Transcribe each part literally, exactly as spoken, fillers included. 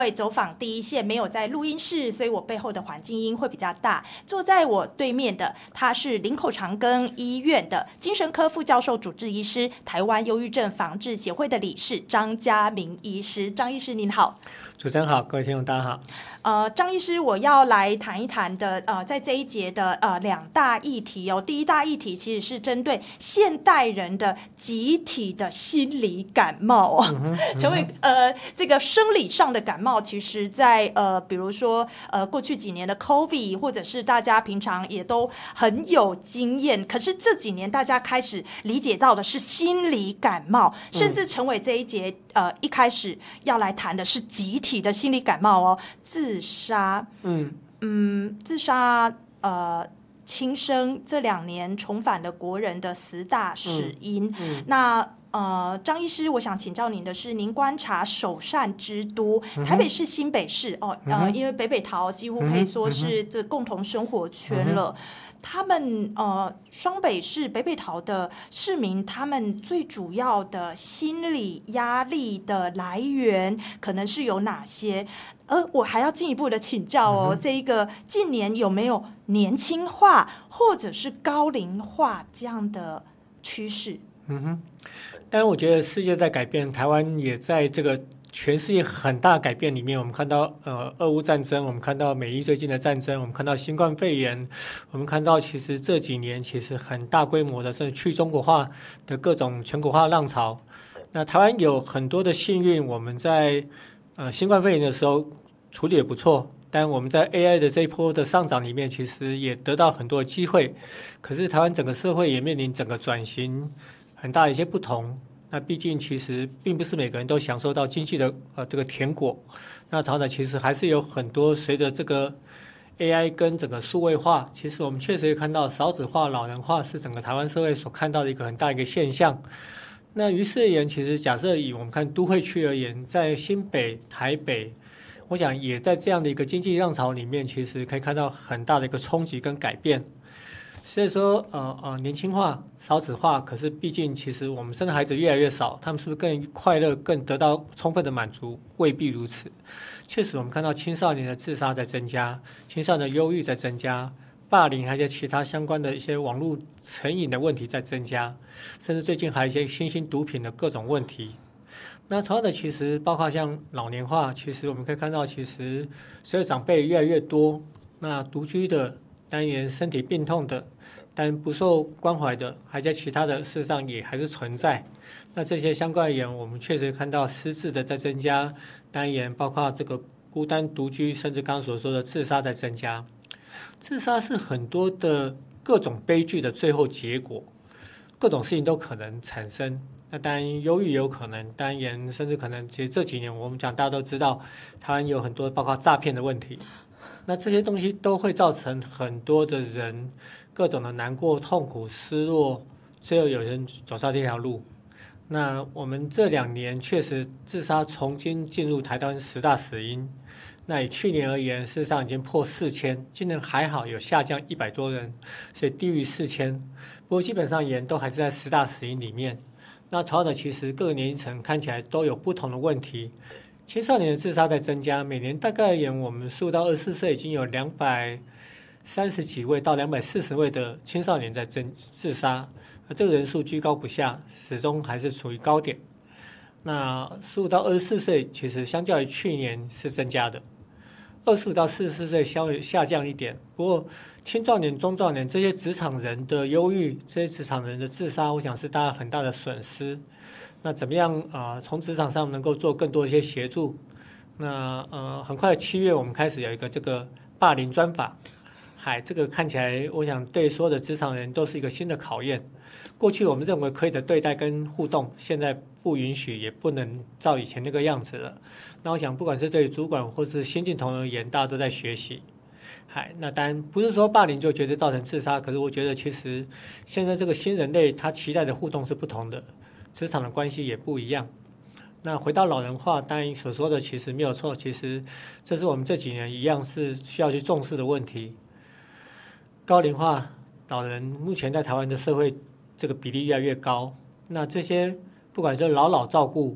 会走访第一线，没有在录音室，所以我背后的环境音会比较大。坐在我对面的，他是林口长庚医院的精神科副教授、主治医师，台湾忧郁症防治协会的理事张家明医师。张医师您好。 主持人好，各位听众大家好。 呃，张医师，我要来谈一谈的，呃，在这一节的呃两大议题哦。第一大议题其实是针对现代人的集体的心理感冒哦，嗯嗯、成为呃这个生理上的感冒，其实在呃比如说呃过去几年的 COVID， 或者是大家平常也都很有经验，可是这几年大家开始理解到的是心理感冒，甚至成为这一节呃一开始要来谈的是集体的心理感冒哦，自杀，嗯嗯，自杀，呃，轻生这两年重返了国人的十大死因。嗯嗯、那呃，张医师，我想请教您的是，您观察首善之都、嗯、台北市、新北市哦，呃，嗯、因为北北桃几乎可以说是这共同生活圈了。嗯、他们呃，双北市、北北桃的市民，他们最主要的心理压力的来源可能是有哪些？而我还要进一步的请教哦，嗯、这一个近年有没有年轻化或者是高龄化这样的趋势？ 嗯哼，当然，我觉得世界在改变，台湾也在这个全世界很大改变里面。我们看到呃，俄乌战争，我们看到美伊最近的战争，我们看到新冠肺炎，我们看到其实这几年其实很大规模的，甚至去中国化的各种全国化浪潮。那台湾有很多的幸运，我们在呃新冠肺炎的时候处理也不错。但我们在 A I 的这一波的上涨里面，其实也得到很多的机会。可是台湾整个社会也面临整个转型很大的一些不同。那毕竟其实并不是每个人都享受到经济的呃这个甜果。那台湾其实还是有很多随着这个 A I 跟整个数位化，其实我们确实也看到少子化、老人化是整个台湾社会所看到的一个很大一个现象。那于是而言，其实假设以我们看都会区而言，在新北、台北。我想也在这样的一个经济浪潮里面，其实可以看到很大的一个冲击跟改变。所以说，呃呃，年轻化、少子化，可是毕竟其实我们生的孩子越来越少，他们是不是更快乐、更得到充分的满足？未必如此。确实，我们看到青少年的自杀在增加，青少年的忧郁在增加，霸凌还有其他相关的一些网络成瘾的问题在增加，甚至最近还有一些新兴毒品的各种问题。那同样的，其实包括像老年化，其实我们可以看到，其实随着长辈越来越多，那独居的、单人身体病痛的、但不受关怀的，还在其他的事实上也还是存在。那这些相关而言，我们确实看到失智的在增加，单言包括这个孤单独居，甚至刚刚所说的自杀在增加。自杀是很多的各种悲剧的最后结果，各种事情都可能产生。那当然，忧郁也有可能，当然甚至可能，其实这几年我们讲大家都知道，台湾有很多包括诈骗的问题，那这些东西都会造成很多的人各种的难过、痛苦、失落，最后有人走上这条路。那我们这两年确实自杀重新进入台湾十大死因，那以去年而言，事实上已经破四千，今年还好有下降一百多人，所以低于四千，不过基本上而言都还是在十大死因里面。那同样的，其实各个年龄层看起来都有不同的问题。青少年的自杀在增加，每年大概而言，我们十五到二十四岁已经有两百三十几位到两百四十位的青少年在增自杀，而这个人数居高不下，始终还是处于高点。那十五到二十四岁其实相较于去年是增加的，二十五到四十四岁稍微下降一点，不过青壮年、中壮年这些职场人的忧郁，这些职场人的自杀，我想是大家很大的损失。那怎么样啊、呃？从职场上能够做更多一些协助。那呃，很快七月我们开始有一个这个霸凌专法，嗨，这个看起来我想对所有的职场人都是一个新的考验。过去我们认为可以的对待跟互动，现在不允许，也不能照以前那个样子了。那我想，不管是对主管或是新进同仁而言，大家都在学习。嗨，那当然不是说霸凌就绝对造成自杀，可是我觉得其实现在这个新人类他期待的互动是不同的，职场的关系也不一样。那回到老人化，当然所说的其实没有错，其实这是我们这几年一样是需要去重视的问题。高龄化老人目前在台湾的社会这个比例越来越高，那这些不管是老老照顾，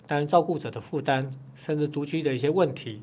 当然照顾者的负担，甚至独居的一些问题。